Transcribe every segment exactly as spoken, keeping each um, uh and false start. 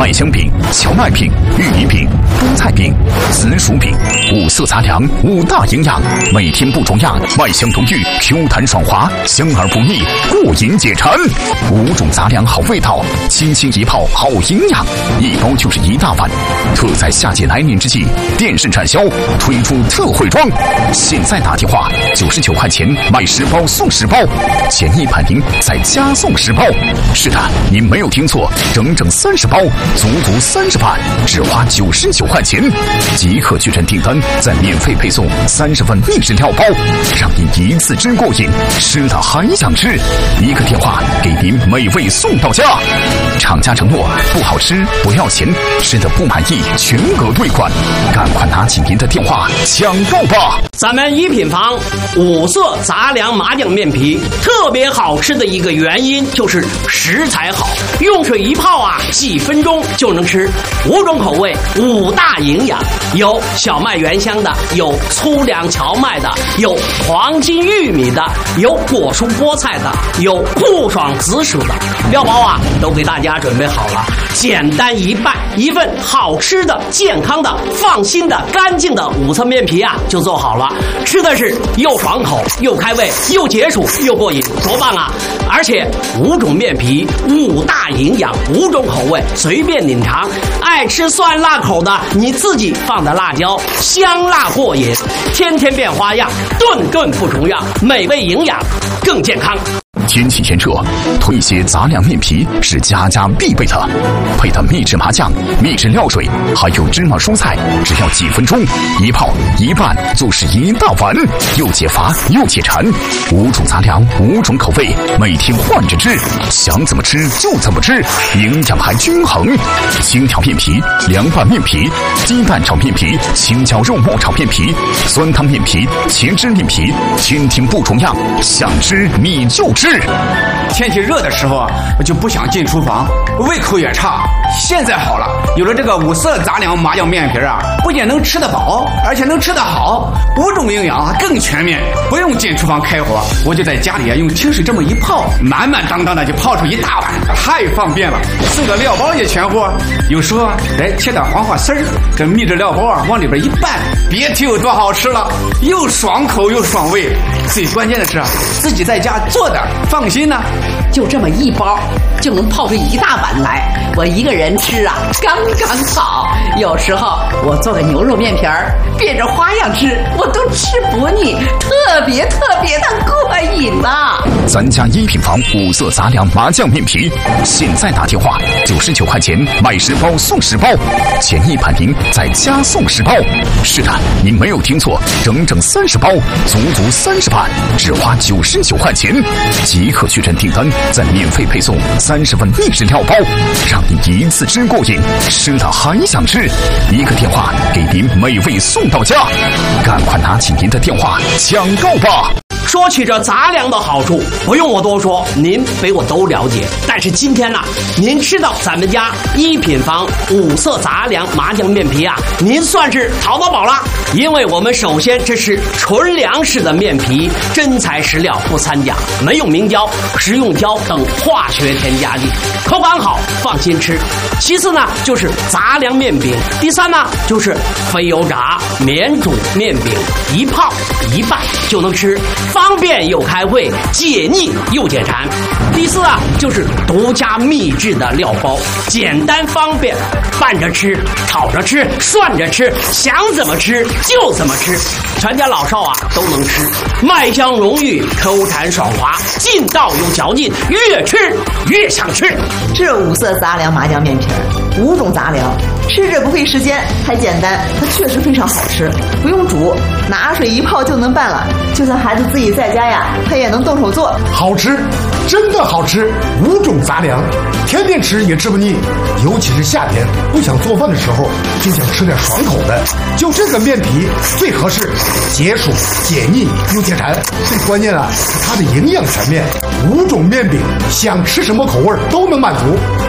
麦香饼、荞麦饼、玉米饼、菠菜饼、紫薯饼，五色杂粮，五大营养，每天不重样，麦香浓郁 ，Q 弹爽滑，香而不腻，过瘾解馋。五种杂粮好味道，轻轻一泡好营养，一包就是一大碗。特在夏季来临之际，电视产销，推出特惠装，现在打电话九十九块钱买十包送十包，前一百名再加送十包。是的，您没有听错，整整三十包，足足三十碗，只花九十九块钱，即刻确认订单，再免费配送三十份秘制料包，让您一次吃过瘾，吃的还想吃。一个电话给您美味送到家。厂家承诺不好吃不要钱，吃的不满意全额退款，赶快拿起您的电话抢购吧！ 咱们一品房五色杂粮麻酱面皮特别好吃的一个原因就是食材好，用水一泡啊，几分钟就能吃。五种口味，五大营养，有小麦原香的，有粗粮荞麦的，有黄金玉米的，有果蔬菠菜的，有酷爽紫薯的。料包啊，都给大家准备好了，简单一办，一份好吃的、健康的、放心的、干净的五色面皮啊，就做好了。吃的是又爽口、又开胃、又解暑、又过瘾，多棒啊！而且五种面皮，五大营养，五种口味，随便品尝。爱吃酸辣口的，你自己放的辣椒，香辣过瘾。天天变花样，顿顿不重样，美味营养，更健康。 天气炎热，推些杂粮面皮是家家必备的，配的秘制麻酱、秘制料水，还有芝麻蔬菜，只要几分钟，一泡一拌就是一大碗，又解乏又解馋。五种杂粮，五种口味，每天换着吃，想怎么吃就怎么吃，营养还均衡。青条面皮、凉拌面皮、鸡蛋炒面皮、青椒肉末炒面皮、酸汤面皮、茄汁面皮，天天不重样，想吃你就吃。 天气热的时候啊，我就不想进厨房，胃口也差。现在好了，有了这个五色杂粮麻酱面皮啊，不仅能吃得饱，而且能吃得好，五种营养更全面，不用进厨房开火，我就在家里啊用清水这么一泡，满满当当的就泡出一大碗，太方便了。这个料包也全乎，有时候来切点黄瓜丝儿，这秘制料包啊往里边一拌，别提有多好吃了，又爽口又爽胃。最关键的是自己在家做的，放心呢。 就这么一包就能泡出一大碗来，我一个人吃啊刚刚好。有时候我做个牛肉面皮儿，变着花样吃，我都吃不腻，特别特别的过瘾呐。 咱家一品房五色杂粮麻酱面皮，现在打电话九十九块钱买十包送十包，前一百名再加送十包。是的，您没有听错，整整三十包，足足三十碗，只花九十九块钱，即刻确认订单，再免费配送三十份秘制料包，让你一次吃过瘾，吃的还想吃。一个电话给您美味送到家，赶快拿起您的电话抢购吧！ 说起这杂粮的好处，不用我多说，您比我都了解。但是今天呢、啊，您吃到咱们家一品房五色杂粮麻酱面皮啊，您算是淘到宝了。因为我们首先这是纯粮食的面皮，真材实料，不掺假，没有明胶、食用胶等化学添加剂，口感好，放心吃。其次呢，就是杂粮面饼。第三呢，就是非油炸免煮面饼，一泡一拌就能吃。方便又开胃，解腻又解馋。第四啊，就是独家秘制的料包，简单方便，拌着吃、炒着吃、涮着吃，想怎么吃就怎么吃，全家老少啊都能吃。麦香浓郁，Q弹爽滑，劲道有嚼劲，越吃越想吃。 这五色杂粮麻酱面皮儿，五种杂粮，吃着不费时间，还简单，它确实非常好吃，不用煮，拿水一泡就能拌了。就算孩子自己在家呀，他也能动手做。 好吃，真的好吃！五种杂粮，天天吃也吃不腻。尤其是夏天不想做饭的时候，就想吃点爽口的，就这个面皮最合适，解暑解腻又解馋。最关键啊，是它的营养全面，五种面饼，想吃什么口味都能满足。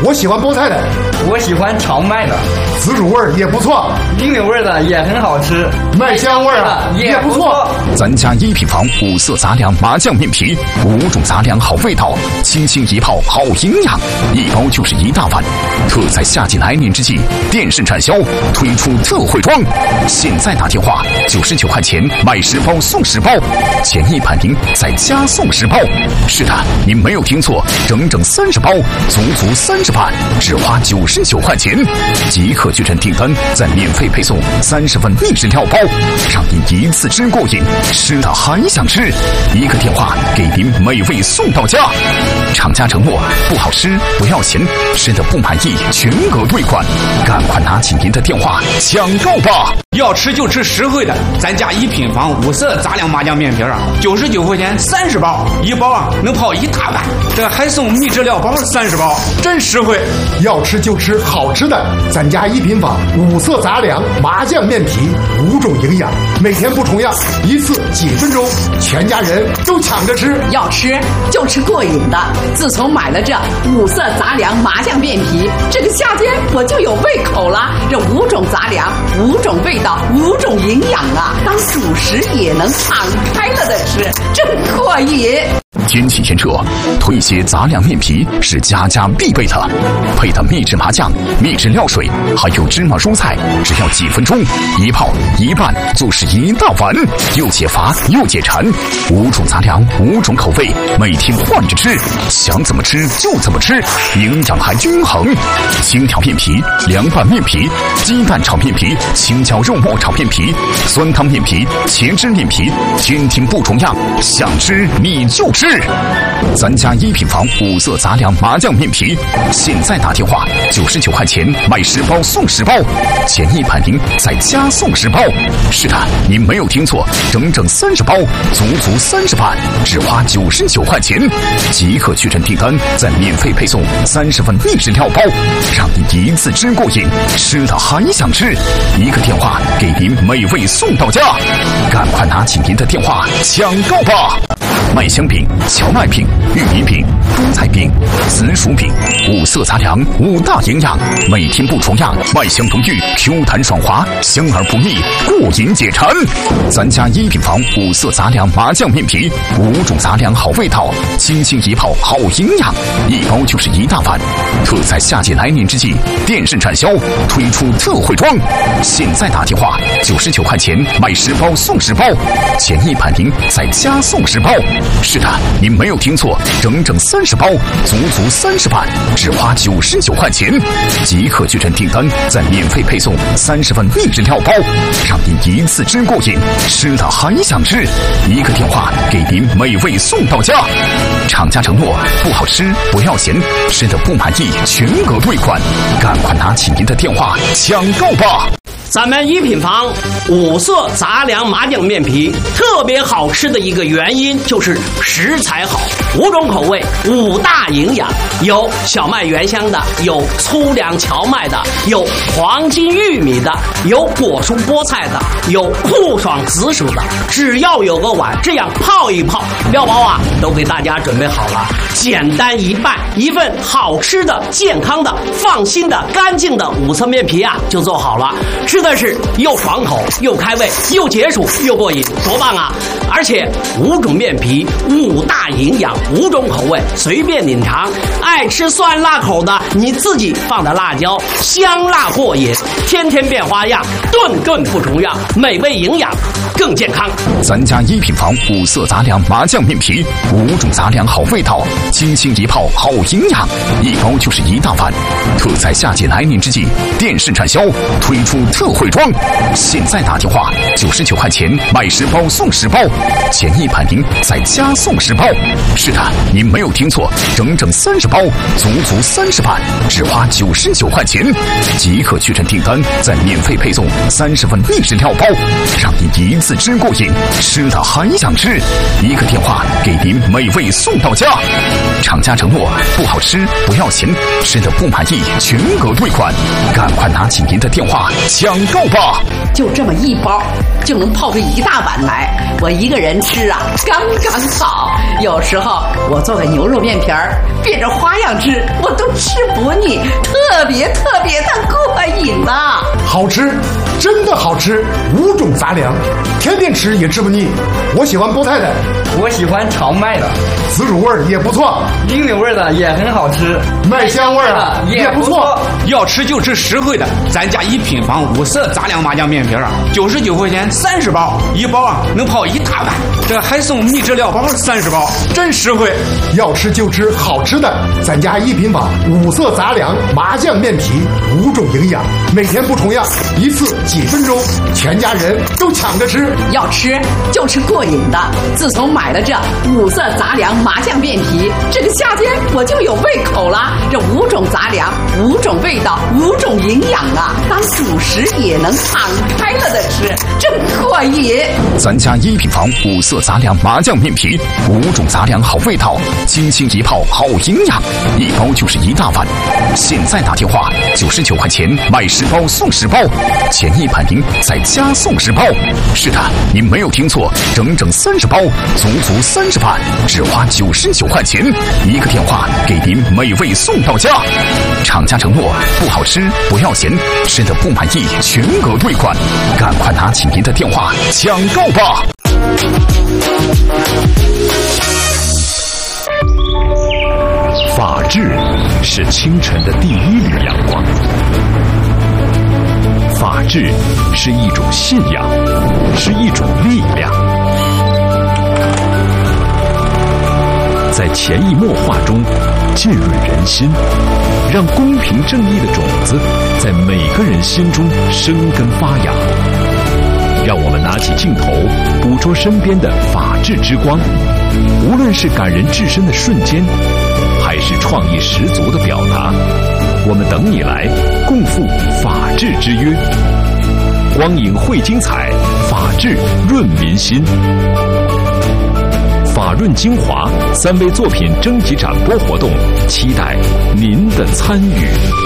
我喜欢菠菜的， 我喜欢荞麦的， 紫薯味儿也不错， 冰柳味的也很好吃， 麦香味儿啊也不错。 咱家一品房五色杂粮麻酱面皮，五种杂粮好味道，轻轻一泡好营养，一包就是一大碗。特在夏季来临之际，电视产销，推出特惠装，现在打电话九十九块钱买十包送十包，前一百名再加送十包。是的，您没有听错，整整三十包，足足三十碗，只花九十九块钱。即刻确认订单，再免费配送三十份秘制料包，让您一次吃过瘾，吃的还想吃。一个电话给您美味送到家。厂家承诺不好吃不要钱，吃的不满意全额退款，赶快拿起您的电话抢购吧！ 要吃就吃实惠的，咱家一品房五色杂粮麻酱面皮啊，九十九块钱三十包，一包啊能泡一大碗，这还送秘制料包三十包，真实惠。 要吃就吃好吃的，咱家一品坊五色杂粮麻酱面皮，五种营养，每天不重样，一次几分钟，全家人都抢着吃。 要吃就吃过瘾的。自从买了这五色杂粮麻酱面皮，这个夏天我就有胃口了。这五种杂粮，五种味道，五种营养啊，当主食也能敞开了的吃，真过瘾。 天气炎热，推些杂粮面皮是家家必备的，配的秘制麻酱、秘制料水，还有芝麻蔬菜，只要几分钟，一泡一拌就是一大碗，又解乏又解馋。五种杂粮，五种口味，每天换着吃，想怎么吃就怎么吃，营养还均衡。青条面皮、凉拌面皮、鸡蛋炒面皮、青椒肉末炒面皮、酸汤面皮、茄汁面皮，天天不重样，想吃你就吃。咱家一品房五色杂粮麻酱面皮，现在打电话九十九块钱买十包送十包，前一百名再加送十包。是的，您没有听错，整整三十包，足足三十碗，只花九十九块钱。即刻确认订单，再免费配送三十份秘制料包，让你一次吃过瘾，吃的还想吃。一个电话给您美味送到家，赶快拿起您的电话抢购吧！麦香饼、荞麦饼、玉米饼、菠菜饼、紫薯饼，五色杂粮，五大营养，每天不重样，麦香浓郁 ，Q 弹爽滑，香而不腻，过瘾解馋。咱家一品房五色杂粮麻酱面皮，五种杂粮好味道，轻轻一泡好营养，一包就是一大碗。特在夏季来临之际，电视产销，推出特惠装，现在打电话九十九块钱买十包送十包，前一百名再加送十包。是的，您没有听错，整整三十包，足足三十碗，只花九十九块钱。即刻确认订单，再免费配送三十份秘制料包，让您一次吃过瘾，吃的还想吃。一个电话给您美味送到家。厂家承诺不好吃不要钱，吃的不满意全额退款，赶快拿起您的电话抢购吧！ 咱们一品房五色杂粮麻酱面皮特别好吃的一个原因就是食材好，五种口味，五大营养，有小麦原香的，有粗粮荞麦的，有黄金玉米的，有果蔬菠菜的，有酷爽紫薯的。只要有个碗，这样泡一泡，料包啊都给大家准备好了，简单一拌，一份好吃的、健康的、放心的、干净的五色面皮啊就做好了。吃的是又爽口又开胃又解暑又过瘾，多棒啊！而且五种面皮，五大营养，五种口味，随便品尝。爱吃酸辣口的，你自己放的辣椒，香辣过瘾，天天变花样，顿顿不重样，美味营养更健康。 咱家一品房五色杂粮麻酱面皮，五种杂粮好味道，轻轻一泡好营养，一包就是一大碗。特在夏季来临之际，电视产销，推出特惠装，现在打电话九十九块钱买十包送十包，前一百名再加送十包。是的，您没有听错，整整三十包，足足三十碗，只花九十九块钱。即刻确认订单，再免费配送三十份秘制料包，让你一次吃过瘾，吃的还想吃。一个电话给您美味送到家。厂家承诺不好吃不要钱，吃的不满意全额退款，赶快拿起您的电话抢购吧！ 就这么一包， 就能泡出一大碗来，我一个人吃啊刚刚好。有时候我做个牛肉面皮儿，变着花样吃，我都吃不腻，特别特别的过瘾呐！ 好吃，真的好吃，五种杂粮，天天吃也吃不腻。我喜欢菠菜的， 我喜欢荞麦的， 紫薯味儿也不错， 银柳味的也很好吃， 麦香味儿啊也不错。 要吃就吃实惠的，咱家一品房五色杂粮麻酱面皮啊，九十九块钱三十包，一包啊能泡一大碗，这还送秘制料包三十包，真实惠。 要吃就吃好吃的，咱家一品坊五色杂粮麻酱面皮，五种营养，每天不重样，一次几分钟，全家人都抢着吃。 要吃就吃过瘾的。自从买了这五色杂粮麻酱面皮，这个夏天我就有胃口了。这五种杂粮，五种味道，五种营养啊，当主食也能敞开了的吃，真过瘾。 咱家一品坊五色杂粮麻酱面皮，五种杂粮好味道，轻轻一泡好营养，一包就是一大碗。现在打电话九十九块钱买十包送十包，前一排名再加送十包。是的，您没有听错，整整三十包，足足三十碗，只花九十九块钱，一个电话给您美味送到家。厂家承诺不好吃不要钱，吃的不满意全额退款，赶快拿起您的电话抢购吧。法治是清晨的第一缕阳光，法治是一种信仰，是一种力量，在潜移默化中浸润人心，让公平正义的种子在每个人心中生根发芽。让我们拿起镜头，捕捉身边的法治之光，无论是感人至深的瞬间，还是创意十足的表达，我们等你来共赴法治之约。光影绘精彩，法治润民心。法润精华三位作品征集展播活动，期待您的参与。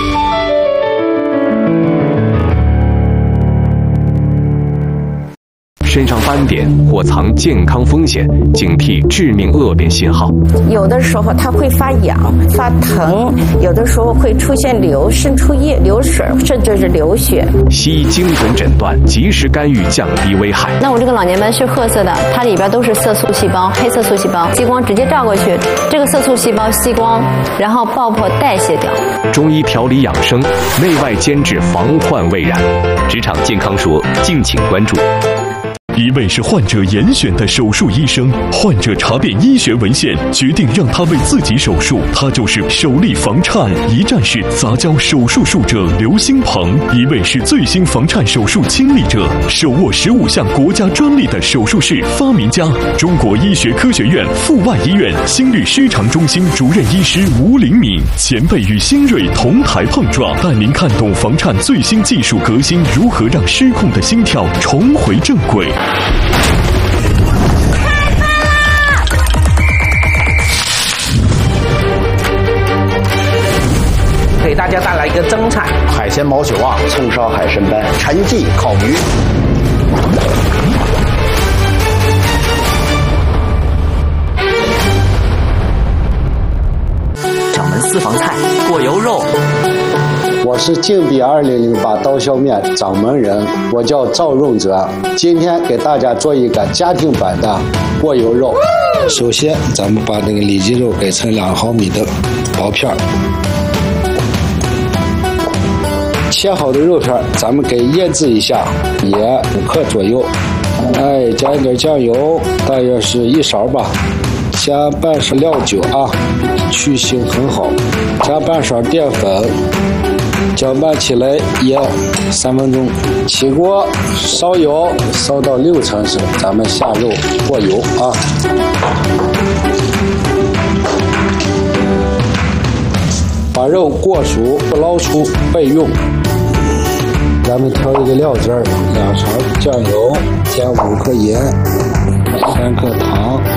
身上斑点或藏健康风险，警惕致命恶变信号。 有的时候它会发痒、发疼，有的时候会出现流渗出液、流水，甚至是流血。 西医精准诊断，及时干预，降低危害。 那我这个老年斑是褐色的，它里边都是色素细胞，黑色素细胞，激光直接照过去，这个色素细胞吸光，然后爆破代谢掉。 中医调理养生，内外兼治，防患未然。职场健康说，敬请关注。一位是患者严选的手术医生，患者查遍医学文献，决定让他为自己手术。他就是首例房颤一站式杂交手术术者刘兴鹏，一位是最新房颤手术亲历者，手握十五项国家专利的手术室发明家，中国医学科学院阜外医院心律失常中心主任医师吴灵敏，前辈与新锐同台碰撞，带您看懂房颤最新技术革新如何让失控的心跳重回正轨。 给大家带来一个蒸菜： 海鲜毛血旺、葱烧海参斑、陈记烤鱼。 掌门私房菜过油肉。 我是净比二零零八刀削面掌门人，我叫赵润泽。今天给大家做一个家庭版的过油肉。首先，咱们把那个里脊肉给成两毫米的薄片，切好的肉片，咱们给腌制一下，也五克左右。哎，加一点酱油，大约是一勺吧。加半勺料酒啊，去腥很好。加半勺淀粉。搅拌起来腌三分钟，起锅烧油，烧到六成时，咱们下肉过油啊。把肉过熟，捞出备用。咱们调一个料汁儿，两勺酱油，加五克盐，三克糖。